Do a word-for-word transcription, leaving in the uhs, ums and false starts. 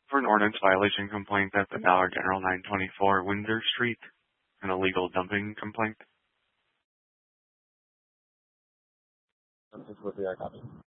for an ordinance violation complaint at the Dollar General nine twenty-four Windsor Street, an illegal dumping complaint. This is with the copy.